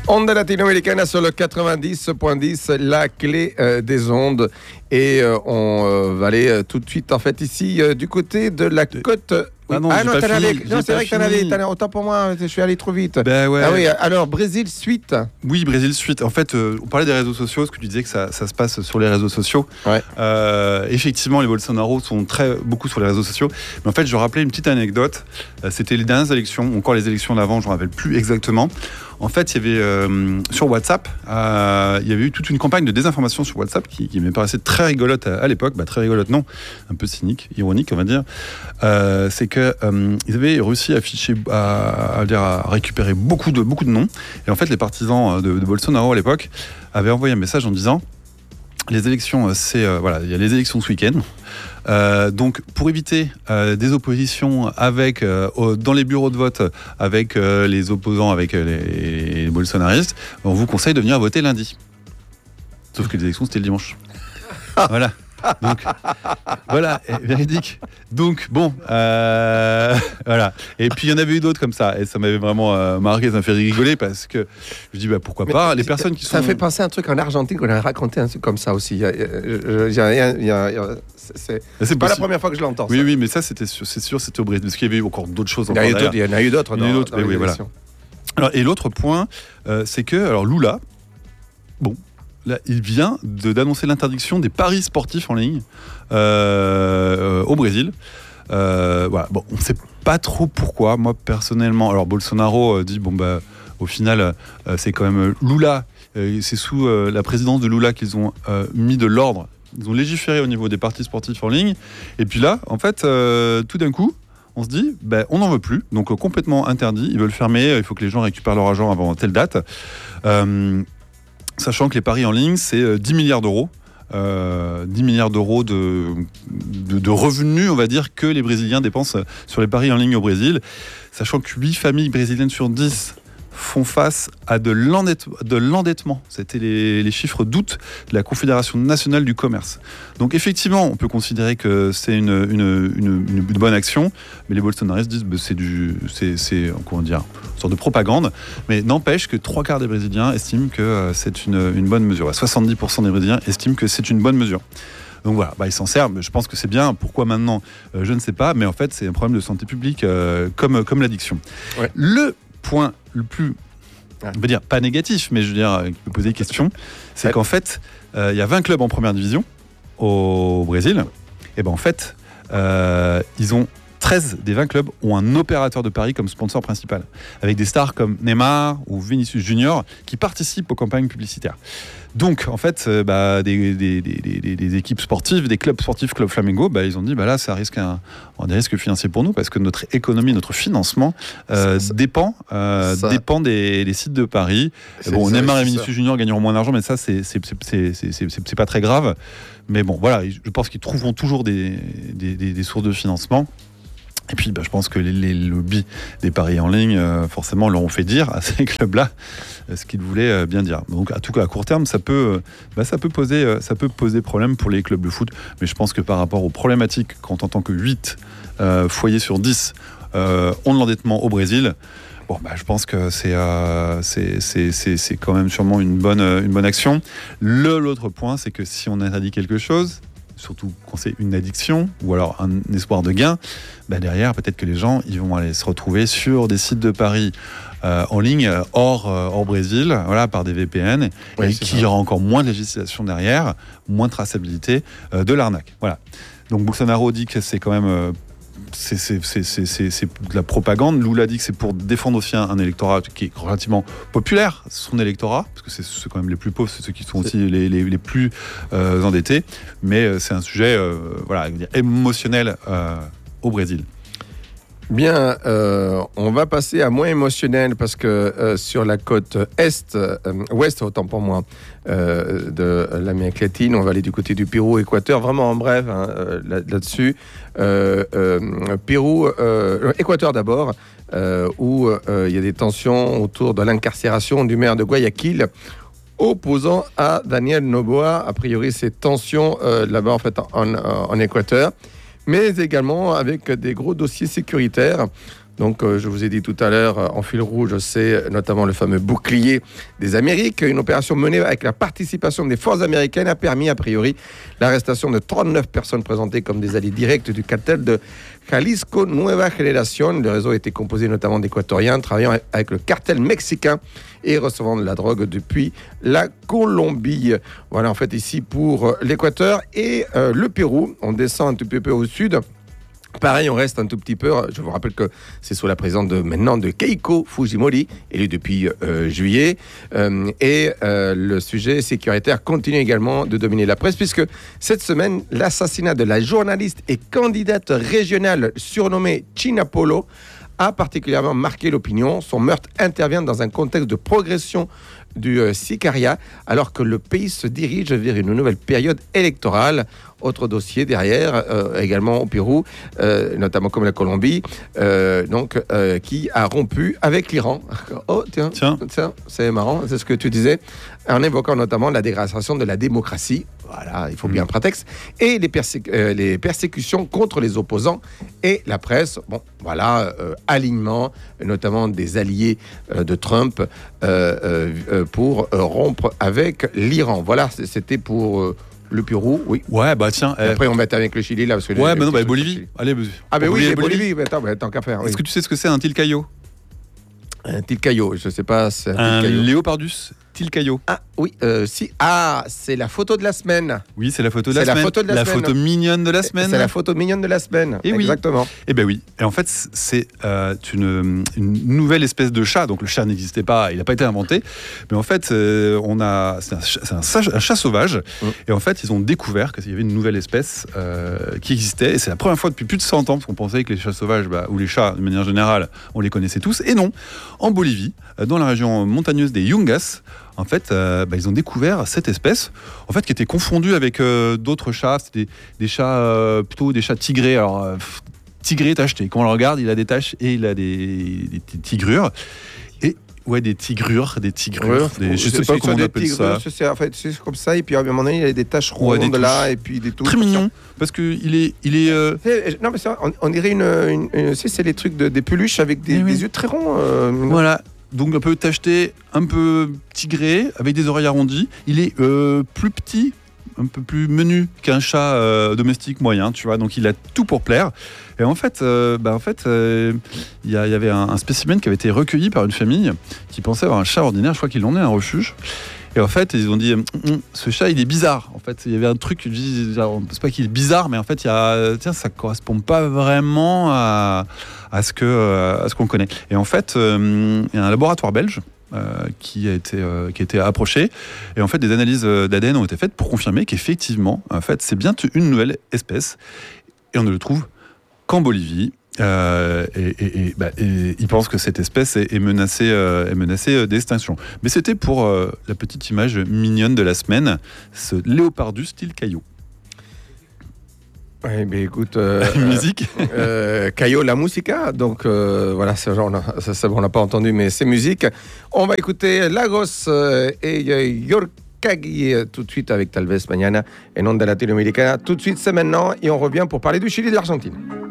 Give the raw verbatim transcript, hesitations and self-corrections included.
Onde latino-américaine sur le quatre-vingt-dix point dix, la clé euh, des ondes. Et euh, on euh, va aller euh, tout de suite, en fait, ici, euh, du côté de la côte. Ah non, ah non, pas t'en fini, avais... j'ai non c'est pas vrai que t'en avais, t'en avais. Autant pour moi, je suis allé trop vite. Ben ouais. Ah oui, alors, Brésil, suite. Oui, Brésil, suite. En fait, euh, on parlait des réseaux sociaux, ce que tu disais que ça, ça se passe sur les réseaux sociaux. Ouais. Euh, effectivement, les Bolsonaro sont très, beaucoup sur les réseaux sociaux. Mais en fait, je rappelais une petite anecdote. Euh, c'était les dernières élections, encore les élections d'avant, je ne me rappelle plus exactement. En fait, il y avait euh, sur WhatsApp, euh, il y avait eu toute une campagne de désinformation sur WhatsApp qui, qui me paraissait très rigolote à, à l'époque. Bah, très rigolote, non, un peu cynique, ironique, on va dire. Euh, c'est que euh, ils avaient réussi à afficher, à, à, dire, à récupérer beaucoup de beaucoup de noms. Et en fait, les partisans de, de Bolsonaro à l'époque avaient envoyé un message en disant les élections, c'est euh, voilà, il y a les élections ce week-end. Euh, donc, pour éviter euh, des oppositions avec, euh, dans les bureaux de vote avec euh, les opposants, avec euh, les, les bolsonaristes, on vous conseille de venir voter lundi. Sauf que les élections, c'était le dimanche. Voilà. Donc, voilà, véridique. Donc, bon, euh, voilà. Et puis, il y en avait eu d'autres comme ça. Et ça m'avait vraiment euh, marqué, ça m'a fait rigoler parce que je dis, bah, pourquoi pas. Mais les personnes qui ça sont... fait penser à un truc en Argentine qu'on a raconté, un truc comme ça aussi. Il y a, il y a, il y a, il y a, c'est, c'est, c'est pas la première fois que je l'entends. Oui, ça. oui, mais ça, c'était sûr, c'est sûr, c'était au Brésil. Parce qu'il y avait eu encore d'autres choses. Il y, il y en a eu d'autres. Il y en a eu d'autres, oui, oui, voilà. Alors, et l'autre point, euh, c'est que, alors, Lula, bon, là, il vient de, d'annoncer l'interdiction des paris sportifs en ligne euh, euh, au Brésil. Euh, voilà. Bon, on ne sait pas trop pourquoi. Moi, personnellement, alors Bolsonaro euh, dit bon bah, au final, euh, c'est quand même Lula. Euh, c'est sous euh, la présidence de Lula qu'ils ont euh, mis de l'ordre. Ils ont légiféré au niveau des paris sportifs en ligne. Et puis là, en fait, euh, tout d'un coup, on se dit, ben, on n'en veut plus. Donc euh, complètement interdit. Ils veulent fermer. Il faut que les gens récupèrent leur argent avant telle date. Euh, Sachant que les paris en ligne, c'est dix milliards d'euros. Euh, dix milliards d'euros de, de, de revenus, on va dire, que les Brésiliens dépensent sur les paris en ligne au Brésil. Sachant que huit familles brésiliennes sur dix font face à de, l'endette, de l'endettement. C'était les, les chiffres d'août de la Confédération nationale du commerce. Donc effectivement, on peut considérer que c'est une, une, une, une bonne action, mais les bolsonaristes disent que bah, c'est, du, c'est, c'est comment dire, une sorte de propagande. Mais n'empêche que trois quarts des Brésiliens estiment que c'est une, une bonne mesure. soixante-dix pour cent des Brésiliens estiment que c'est une bonne mesure. Donc voilà, bah, ils s'en servent. Je pense que c'est bien. Pourquoi maintenant euh, je ne sais pas. Mais en fait, c'est un problème de santé publique euh, comme, comme l'addiction. Ouais. Le point le plus, on peut dire pas négatif, mais je veux dire, qui peut poser des questions, c'est ouais. qu'en fait, il euh, y a vingt clubs en première division au Brésil. Et ben en fait, euh, ils ont treize des vingt clubs ont un opérateur de paris comme sponsor principal, avec des stars comme Neymar ou Vinicius Junior qui participent aux campagnes publicitaires. Donc, en fait, euh, bah, des, des, des, des, des équipes sportives, des clubs sportifs, Club Flamengo, bah, ils ont dit, bah, là, ça risque un, un des risques financiers pour nous, parce que notre économie, notre financement euh, ça, ça, dépend, euh, ça, dépend des, des sites de paris. Bon, ça, Neymar et Vinicius Junior gagneront moins d'argent, mais ça, c'est, c'est, c'est, c'est, c'est, c'est, c'est pas très grave. Mais bon, voilà, je pense qu'ils trouveront toujours des, des, des, des sources de financement. Et puis, bah, je pense que les, les lobbies des paris en ligne, euh, forcément, leur ont fait dire à ces clubs-là euh, ce qu'ils voulaient euh, bien dire. Donc, à tout cas, à court terme, ça peut, euh, bah, ça peut poser, euh, ça peut poser problème pour les clubs de foot. Mais je pense que par rapport aux problématiques, quand on entend que huit euh, foyers sur dix euh, ont de l'endettement au Brésil, bon, bah, je pense que c'est, euh, c'est, c'est, c'est, c'est quand même sûrement une bonne, une bonne action. Le, l'autre point, c'est que si on interdit quelque chose, surtout quand c'est une addiction ou alors un espoir de gain, bah derrière, peut-être que les gens ils vont aller se retrouver sur des sites de paris euh, en ligne hors, euh, hors Brésil, voilà, par des V P N, oui, et qu'il y aura encore moins de législation derrière, moins de traçabilité euh, de l'arnaque. Voilà. Donc Bolsonaro dit que c'est quand même... Euh, C'est, c'est, c'est, c'est, c'est, c'est de la propagande. Lula dit que c'est pour défendre aussi un, un électorat qui est relativement populaire, son électorat, parce que c'est, c'est quand même les plus pauvres, c'est ceux qui sont aussi les, les, les plus euh, endettés. Mais euh, c'est un sujet euh, voilà, émotionnel euh, au Brésil. Bien, euh, on va passer à moins émotionnel parce que euh, sur la côte est, euh, ouest, autant pour moi, euh, de l'Amérique latine, on va aller du côté du Pérou, Équateur, vraiment en bref hein, là, là-dessus. Euh, euh, Pérou, euh, Équateur d'abord, euh, où euh, il y a des tensions autour de l'incarcération du maire de Guayaquil, opposant à Daniel Noboa. A priori, ces tensions euh, là-bas en fait en, en, en Équateur. Mais également avec des gros dossiers sécuritaires Donc, euh, je vous ai dit tout à l'heure, euh, en fil rouge, c'est notamment le fameux bouclier des Amériques. Une opération menée avec la participation des forces américaines a permis, a priori, l'arrestation de trente-neuf personnes présentées comme des alliés directs du cartel de Jalisco Nueva Generación. Le réseau était composé notamment d'Équatoriens travaillant avec le cartel mexicain et recevant de la drogue depuis la Colombie. Voilà, en fait, ici pour l'Équateur et euh, le Pérou. On descend un tout petit peu au sud. Pareil, on reste un tout petit peu. Je vous rappelle que c'est sous la présidence de maintenant de Keiko Fujimori, élu depuis euh, juillet. Euh, et euh, le sujet sécuritaire continue également de dominer la presse, puisque cette semaine, l'assassinat de la journaliste et candidate régionale surnommée China Polo a particulièrement marqué l'opinion. Son meurtre intervient dans un contexte de progression du euh, sicariat, alors que le pays se dirige vers une nouvelle période électorale. Autre dossier derrière, euh, également au Pérou, euh, notamment comme la Colombie, euh, donc, euh, qui a rompu avec l'Iran. Oh, tiens, tiens. tiens, c'est marrant, c'est ce que tu disais, en évoquant notamment la dégradation de la démocratie. Voilà, il faut bien un prétexte. Et les, persé- euh, les persécutions contre les opposants et la presse. Bon, voilà, euh, alignement, notamment des alliés euh, de Trump euh, euh, pour euh, rompre avec l'Iran. Voilà, c'était pour... Euh, le Pérou, oui. Ouais, bah tiens. Et après, on va être avec le Chili, là. Parce que ouais, les, mais non, bah, Bolivie. Bolivie. Allez, ah, ben oui, Bolivie. Bolivie. Mais attends, bah, tant qu'à faire. Est-ce oui. que tu sais ce que c'est un tilcayo? Un tilcayo, je sais pas. C'est un, un tilcayo. Léopardus tilcayo. Ah, oui, euh, si. Ah, c'est la photo de la semaine. Oui, c'est la photo de la c'est semaine. La photo de la, la semaine. photo mignonne de la semaine. C'est la photo mignonne de la semaine. Et exactement. Oui. Et ben oui. Et en fait, c'est euh, une, une nouvelle espèce de chat. Donc le chat n'existait pas, il n'a pas été inventé. Mais en fait, euh, on a, c'est un, c'est un, chat, un chat sauvage. Mmh. Et en fait, ils ont découvert qu'il y avait une nouvelle espèce euh, qui existait. Et c'est la première fois depuis plus de cent ans, parce qu'on pensait que les chats sauvages, bah, ou les chats de manière générale, on les connaissait tous. Et non, en Bolivie, dans la région montagneuse des Yungas, en fait, euh, bah, ils ont découvert cette espèce, en fait, qui était confondue avec euh, d'autres chats. C'était des, des chats euh, plutôt des chats tigrés. Alors, euh, tigré tacheté. Quand on le regarde, il a des taches et il a des, des, des tigrures. Et ouais, des tigrures, des tigrures. Des, je sais pas comment on appelle ça. C'est, en fait, c'est comme ça. Et puis à un moment donné, il y a des taches rondes ouais, des là, et puis des touches. Très mignon, parce que il est, il est. Euh... Non mais ça, on, on dirait une, une, une c'est, c'est les trucs de, des peluches avec des, oui. des yeux très ronds. Euh, voilà. Donc un peu tacheté, un peu tigré, avec des oreilles arrondies. Il est euh, plus petit, un peu plus menu qu'un chat euh, domestique moyen, tu vois. Donc il a tout pour plaire. Et en fait, euh, bah, en fait, il euh, y, y avait un, un spécimen qui avait été recueilli par une famille qui pensait avoir un chat ordinaire. Je crois qu'ils l'ont emmené à un refuge. Et en fait, ils ont dit, ce chat, il est bizarre. En fait, il y avait un truc, c'est pas qu'il est bizarre, mais en fait, il y a, tiens, ça correspond pas vraiment à, à ce que, à ce qu'on connaît. Et en fait, euh, il y a un laboratoire belge euh, qui a été, euh, qui a été approché. Et en fait, des analyses d'A D N ont été faites pour confirmer qu'effectivement, en fait, c'est bien une nouvelle espèce. Et on ne le trouve qu'en Bolivie. Euh, et, et, et, bah, et ils pensent que cette espèce est, est menacée, euh, est menacée d'extinction. Mais c'était pour euh, la petite image mignonne de la semaine, ce Léopardus tilcayo. Oui, mais écoute, euh, musique. euh, Cayo la musica, donc euh, voilà, c'est genre, ça, ça, on l'a pas entendu, mais c'est musique. On va écouter Lagos euh, et euh, Yorkagi tout de suite avec Tal vez mañana et non de Latinoamericana. Tout de suite, c'est maintenant, et on revient pour parler du Chili et de l'Argentine.